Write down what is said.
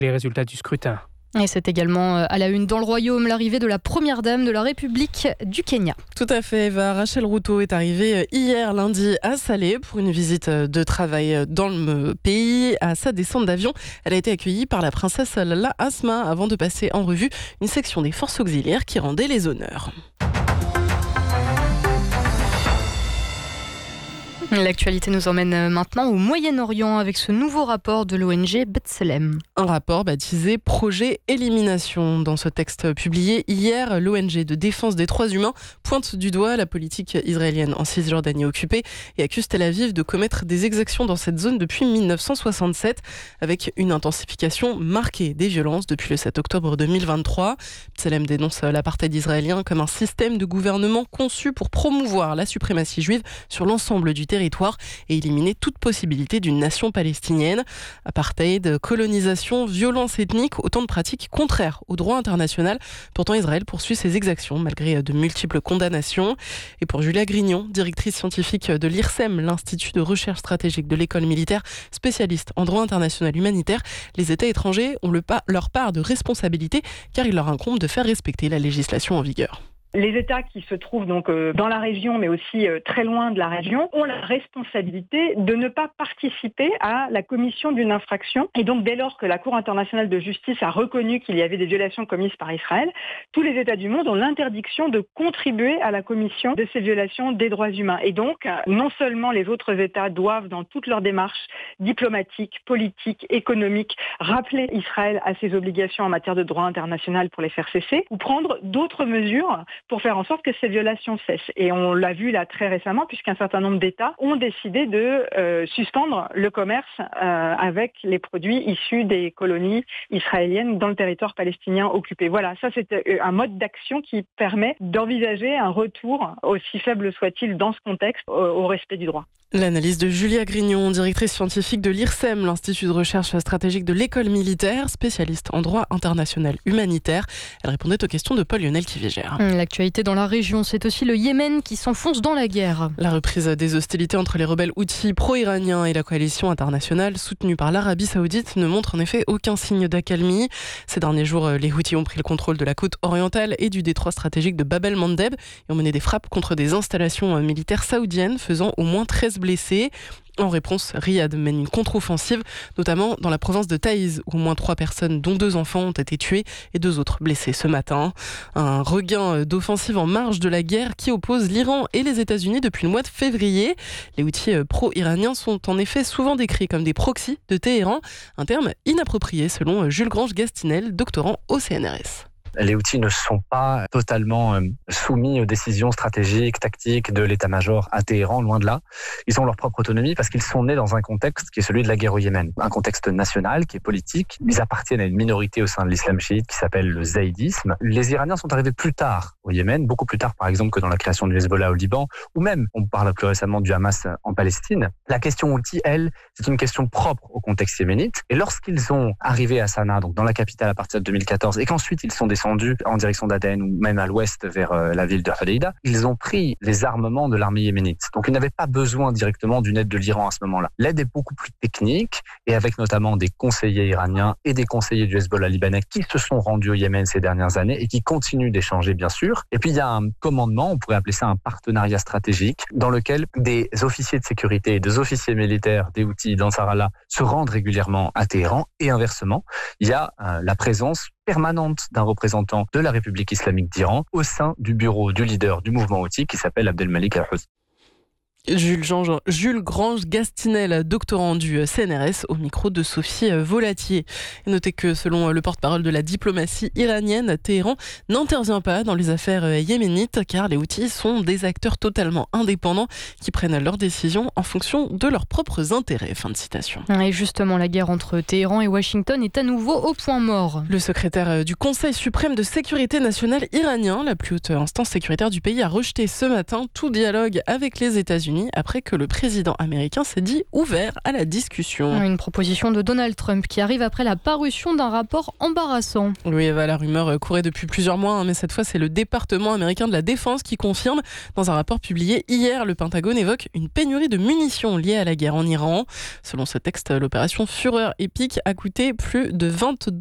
les résultats du scrutin. Et c'est également à la une dans le Royaume, l'arrivée de la première dame de la République du Kenya. Tout à fait, Eva. Rachel Ruto est arrivée hier lundi à Salé pour une visite de travail dans le pays. À sa descente d'avion, elle a été accueillie par la princesse Lala Asma avant de passer en revue une section des forces auxiliaires qui rendait les honneurs. L'actualité nous emmène maintenant au Moyen-Orient avec ce nouveau rapport de l'ONG B'Tselem. Un rapport baptisé Projet Élimination. Dans ce texte publié hier, l'ONG de défense des droits humains pointe du doigt la politique israélienne en Cisjordanie occupée et accuse Tel Aviv de commettre des exactions dans cette zone depuis 1967 avec une intensification marquée des violences depuis le 7 octobre 2023. B'Tselem dénonce l'apartheid israélien comme un système de gouvernement conçu pour promouvoir la suprématie juive sur l'ensemble du territoire et éliminer toute possibilité d'une nation palestinienne. Apartheid, colonisation, violence ethnique, autant de pratiques contraires au droit international. Pourtant, Israël poursuit ses exactions malgré de multiples condamnations. Et pour Julia Grignon, directrice scientifique de l'IRSEM, l'Institut de recherche stratégique de l'école militaire, spécialiste en droit international humanitaire, les États étrangers ont leur part de responsabilité car il leur incombe de faire respecter la législation en vigueur. Les États qui se trouvent donc dans la région, mais aussi très loin de la région, ont la responsabilité de ne pas participer à la commission d'une infraction. Et donc, dès lors que la Cour internationale de justice a reconnu qu'il y avait des violations commises par Israël, tous les États du monde ont l'interdiction de contribuer à la commission de ces violations des droits humains. Et donc, non seulement les autres États doivent, dans toutes leurs démarches diplomatiques, politiques, économiques, rappeler Israël à ses obligations en matière de droit international pour les faire cesser, ou prendre d'autres mesures pour faire en sorte que ces violations cessent. Et on l'a vu là très récemment, puisqu'un certain nombre d'États ont décidé de suspendre le commerce avec les produits issus des colonies israéliennes dans le territoire palestinien occupé. Voilà, ça c'est un mode d'action qui permet d'envisager un retour, aussi faible soit-il dans ce contexte, au respect du droit. L'analyse de Julia Grignon, directrice scientifique de l'IRSEM, l'Institut de recherche stratégique de l'école militaire, spécialiste en droit international humanitaire. Elle répondait aux questions de Paul-Lionel Kivégère. L'actualité dans la région, c'est aussi le Yémen qui s'enfonce dans la guerre. La reprise des hostilités entre les rebelles houthis pro-iraniens et la coalition internationale soutenue par l'Arabie Saoudite ne montre en effet aucun signe d'accalmie. Ces derniers jours, les Houthis ont pris le contrôle de la côte orientale et du détroit stratégique de Bab el-Mandeb et ont mené des frappes contre des installations militaires saoudiennes, faisant au moins 13 blessés. En réponse, Riyad mène une contre-offensive, notamment dans la province de Taïz, où au moins 3 personnes, dont 2 enfants, ont été tuées et 2 autres blessés ce matin. Un regain d'offensive en marge de la guerre qui oppose l'Iran et les États-Unis depuis le mois de février. Les Houthis pro-iraniens sont en effet souvent décrits comme des proxys de Téhéran, un terme inapproprié selon Jules Grange-Gastinel, doctorant au CNRS. Les Houthis ne sont pas totalement soumis aux décisions stratégiques, tactiques de l'état-major à Téhéran, loin de là. Ils ont leur propre autonomie parce qu'ils sont nés dans un contexte qui est celui de la guerre au Yémen. Un contexte national qui est politique. Ils appartiennent à une minorité au sein de l'islam chiite qui s'appelle le zaïdisme. Les Iraniens sont arrivés plus tard au Yémen, beaucoup plus tard par exemple que dans la création du Hezbollah au Liban, ou même, on parle plus récemment du Hamas en Palestine. La question Houthi, elle, c'est une question propre au contexte yéménite. Et lorsqu'ils sont arrivés à Sanaa, donc dans la capitale à partir de 2014, et qu'ensuite ils sont descendus en direction d'Aden ou même à l'ouest vers la ville de Hodeïda, ils ont pris les armements de l'armée yéménite. Donc ils n'avaient pas besoin directement d'une aide de l'Iran à ce moment-là. L'aide est beaucoup plus technique et avec notamment des conseillers iraniens et des conseillers du Hezbollah libanais qui se sont rendus au Yémen ces dernières années et qui continuent d'échanger bien sûr. Et puis il y a un commandement, on pourrait appeler ça un partenariat stratégique, dans lequel des officiers de sécurité et des officiers militaires des Houthis d'Ansarallah se rendent régulièrement à Téhéran et inversement, il y a la présence permanente d'un représentant de la République islamique d'Iran au sein du bureau du leader du mouvement houthi qui s'appelle Abdelmalik al-Houthi. Jules Grange-Gastinel, doctorant du CNRS, au micro de Sophie Volatier. Et notez que selon le porte-parole de la diplomatie iranienne, Téhéran n'intervient pas dans les affaires yéménites car les Houthis sont des acteurs totalement indépendants qui prennent leurs décisions en fonction de leurs propres intérêts. Fin de citation. Et justement, la guerre entre Téhéran et Washington est à nouveau au point mort. Le secrétaire du Conseil suprême de sécurité nationale iranien, la plus haute instance sécuritaire du pays, a rejeté ce matin tout dialogue avec les États-Unis États-Unis après que le président américain s'est dit ouvert à la discussion. Une proposition de Donald Trump qui arrive après la parution d'un rapport embarrassant. Oui, Eva, la rumeur courait depuis plusieurs mois, mais cette fois c'est le département américain de la défense qui confirme. Dans un rapport publié hier, le Pentagone évoque une pénurie de munitions liée à la guerre en Iran. Selon ce texte, l'opération Fureur épique a coûté plus de 22